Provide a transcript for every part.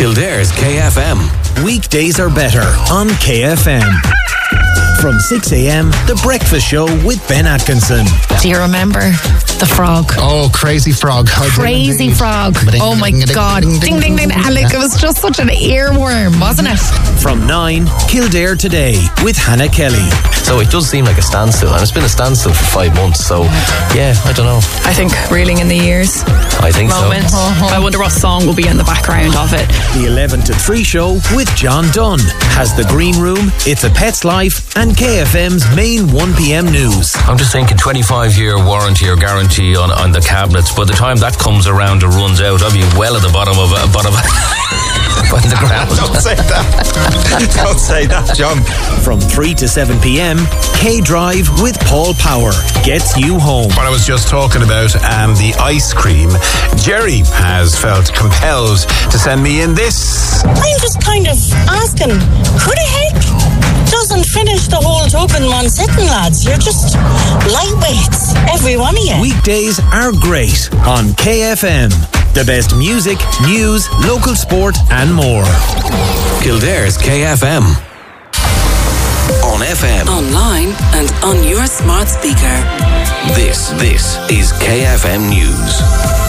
Kildare's KFM. Weekdays are better on KFM. From 6 a.m, The Breakfast Show with Ben Atkinson. Do you remember the frog? Oh, Crazy Frog. Crazy Frog. Oh my God. Ding, ding, ding. Like, it was just such an earworm, wasn't it? From 9, Kildare Today with Hannah Kelly. So it does seem like a standstill, and it's been a standstill for 5 months, so yeah, I don't know. I think reeling in the years. I think moment. so. I wonder what song will be in the background of it. The 11 to 3 show with John Dunn has The Green Room, It's a Pet's Life, and KFM's main 1 p.m. news. I'm just thinking 25-year warranty or guarantee on the cabinets. By the time that comes around and runs out, I'll be well at the bottom of the ground. Don't say that. Don't say that, John. From 3 to 7 p.m, K-Drive with Paul Power gets you home. What I was just talking about, the ice cream. Jerry has felt compelled to send me in this. I'm just kind of asking, who the heck doesn't finish the whole tub in one sitting, lads? You're just lightweights, every one of you. Weekdays are great on KFM. The best music, news, local sport and more. Kildare's KFM. On FM. Online and on your smart speaker. This is KFM News.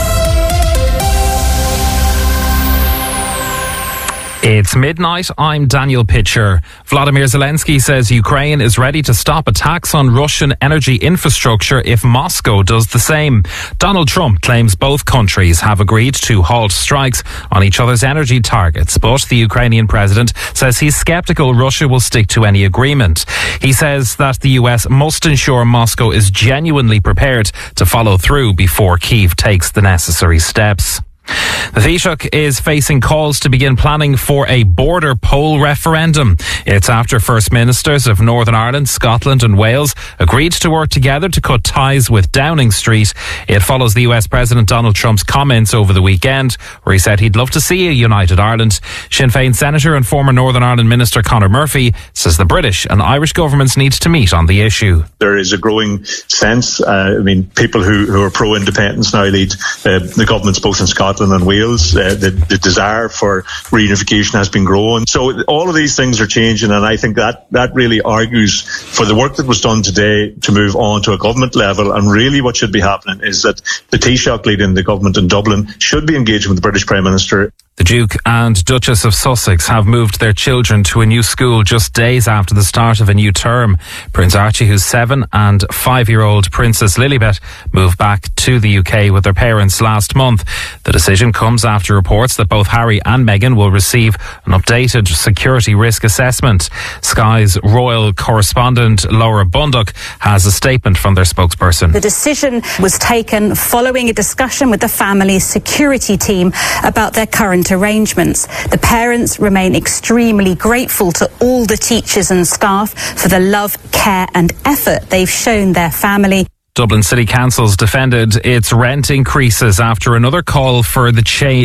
It's midnight. I'm Daniel Pitcher. Vladimir Zelensky says Ukraine is ready to stop attacks on Russian energy infrastructure if Moscow does the same. Donald Trump claims both countries have agreed to halt strikes on each other's energy targets, but the Ukrainian president says he's skeptical Russia will stick to any agreement. He says that the US must ensure Moscow is genuinely prepared to follow through before Kyiv takes the necessary steps. The Taoiseach is facing calls to begin planning for a border poll referendum. It's after First Ministers of Northern Ireland, Scotland and Wales agreed to work together to cut ties with Downing Street. It follows the US President Donald Trump's comments over the weekend, where he said he'd love to see a united Ireland. Sinn Féin Senator and former Northern Ireland Minister Conor Murphy says the British and Irish governments need to meet on the issue. There is a growing sense, people who are pro-independence now lead the governments both in Scotland and Wales. The desire for reunification has been growing. So all of these things are changing, and I think that really argues for the work that was done today to move on to a government level. And really what should be happening is that the Taoiseach leading the government in Dublin should be engaging with the British Prime Minister. The Duke and Duchess of Sussex have moved their children to a new school just days after the start of a new term. Prince Archie, who's 7, and 5-year-old Princess Lilibet moved back to the UK with their parents last month. The decision comes after reports that both Harry and Meghan will receive an updated security risk assessment. Sky's royal correspondent Laura Bundock has a statement from their spokesperson. The decision was taken following a discussion with the family's security team about their current arrangements. The parents remain extremely grateful to all the teachers and staff for the love, care and effort they've shown their family. Dublin City Council's defended its rent increases after another call for the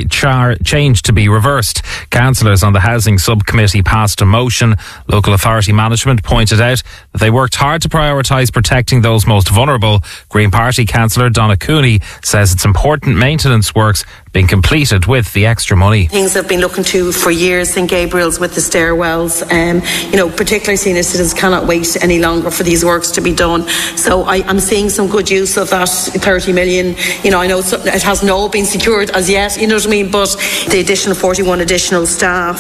change to be reversed. Councillors on the Housing Subcommittee passed a motion. Local authority management pointed out that they worked hard to prioritise protecting those most vulnerable. Green Party councillor Donna Cooney says it's important maintenance works being completed with the extra money. Things I've been looking to for years, St Gabriel's with the stairwells, particularly senior citizens cannot wait any longer for these works to be done. So I'm seeing some good use of that 30 million. I know it hasn't all been secured as yet, you know what I mean, but the additional 41 additional staff,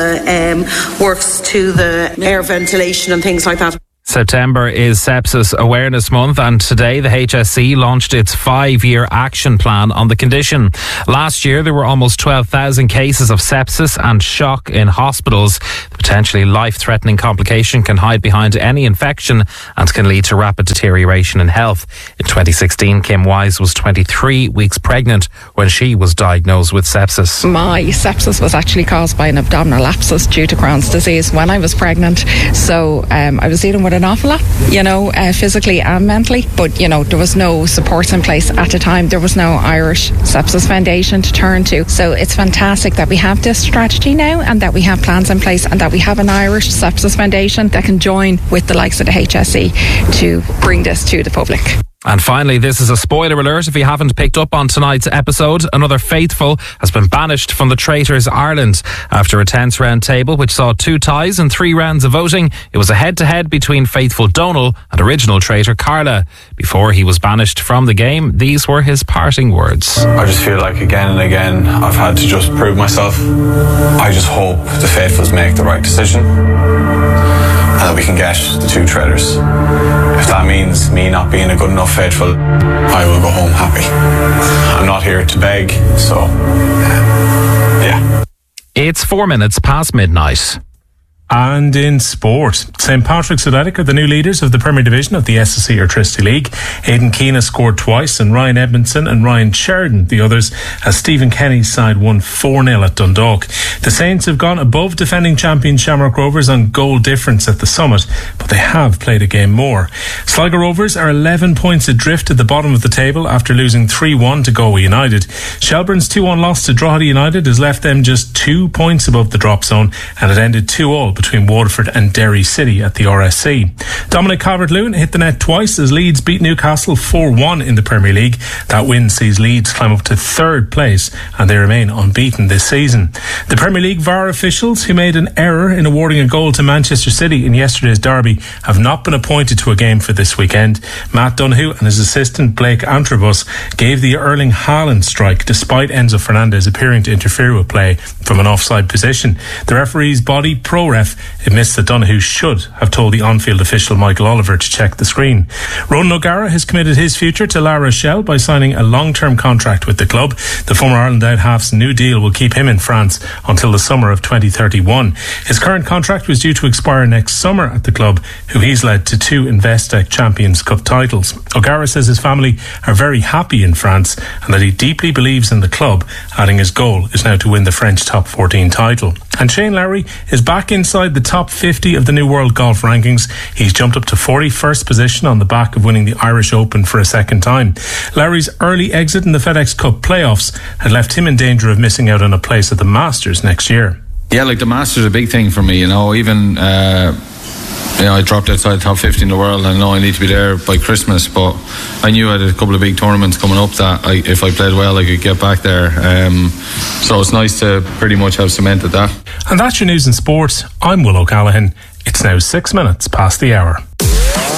the works to the air ventilation and things like that. September is Sepsis Awareness Month, and today the HSE launched its 5-year action plan on the condition. Last year there were almost 12,000 cases of sepsis and shock in hospitals. The potentially life-threatening complication can hide behind any infection and can lead to rapid deterioration in health. In 2016, Kim Wise was 23 weeks pregnant when she was diagnosed with sepsis. My sepsis was actually caused by an abdominal abscess due to Crohn's disease when I was pregnant. So I was dealing with an awful lot, physically and mentally. But, there was no supports in place at the time. There was no Irish Sepsis Foundation to turn to. So it's fantastic that we have this strategy now and that we have plans in place and that we have an Irish Sepsis Foundation that can join with the likes of the HSE to bring this to the public. And finally, this is a spoiler alert if you haven't picked up on tonight's episode. Another faithful has been banished from the Traitors Ireland after a tense round table which saw 2 ties and 3 rounds of voting. It was a head-to-head between faithful Donal and original traitor Carla. Before he was banished from the game, these were his parting words. I just feel like again and again I've had to just prove myself. I just hope the faithfuls make the right decision and that we can get the 2 traitors. If that means me not being a good enough faithful, I will go home happy. I'm not here to beg, so yeah. It's 4 minutes past midnight. And in sport, St Patrick's Athletic are the new leaders of the Premier Division of the SSE Electricity League. Aidan Keane has scored twice and Ryan Edmondson and Ryan Sheridan the others, as Stephen Kenny's side won 4-0 at Dundalk. The Saints have gone above defending champion Shamrock Rovers on goal difference at the summit, but they have played a game more. Sligo Rovers are 11 points adrift at the bottom of the table after losing 3-1 to Galway United. Shelbourne's 2-1 loss to Drogheda United has left them just 2 points above the drop zone, and it ended 2-2 between Waterford and Derry City at the RSC. Dominic Calvert-Lewin hit the net twice as Leeds beat Newcastle 4-1 in the Premier League. That win sees Leeds climb up to 3rd place and they remain unbeaten this season. The Premier League VAR officials who made an error in awarding a goal to Manchester City in yesterday's derby have not been appointed to a game for this weekend. Matt Donoghue and his assistant Blake Antrobus gave the Erling Haaland strike despite Enzo Fernandez appearing to interfere with play from an offside position. The referee's body, ProRef, admits that Donoghue should have told the on-field official Michael Oliver to check the screen. Ronan O'Gara has committed his future to La Rochelle by signing a long-term contract with the club. The former Ireland out half's new deal will keep him in France until the summer of 2031. His current contract was due to expire next summer at the club, who he's led to 2 Investec Champions Cup titles. O'Gara says his family are very happy in France and that he deeply believes in the club, adding his goal is now to win the French top 14 title. And Shane Lowry is back inside the top 50 of the new World Golf Rankings. He's jumped up to 41st position on the back of winning the Irish Open for a second time. Lowry's early exit in the FedEx Cup playoffs had left him in danger of missing out on a place at the Masters next year. Yeah, like the Masters is a big thing for me, even I dropped outside the top 50 in the world. I know I need to be there by Christmas, but I knew I had a couple of big tournaments coming up that if I played well I could get back there, so it's nice to pretty much have cemented that. And that's your news in sport. I'm Will O'Callaghan. It's now 6 minutes past the hour.